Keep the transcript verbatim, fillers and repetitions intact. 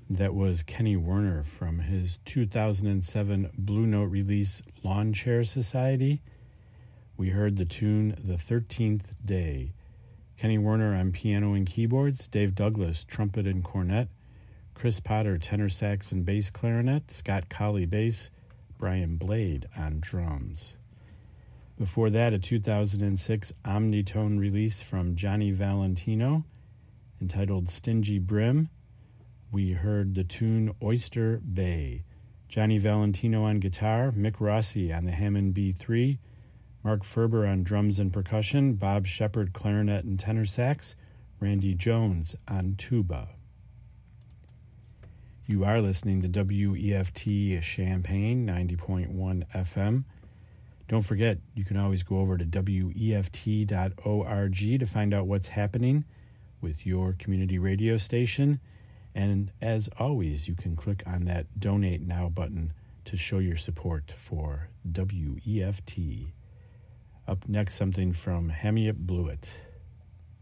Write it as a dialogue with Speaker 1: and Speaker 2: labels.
Speaker 1: That was Kenny Werner from his two thousand seven Blue Note release Lawn Chair Society. We heard the tune The thirteenth Day. Kenny Werner on piano and keyboards, Dave Douglas trumpet and cornet, Chris Potter tenor sax and bass clarinet, Scott Colley bass, Brian Blade on drums. Before that, a two thousand six Omnitone release from Johnny Valentino entitled Stingy Brim. We heard the tune Oyster Bay. Johnny Valentino on guitar, Mick Rossi on the Hammond B three, Mark Ferber on drums and percussion, Bob Shepard clarinet and tenor sax, Randy Jones on tuba. You are listening to W E F T Champaign, ninety point one F M. Don't forget, you can always go over to W E F T dot org to find out what's happening with your community radio station. And as always, you can click on that Donate Now button to show your support for W E F T. Up next, something from Hamiet Blewett.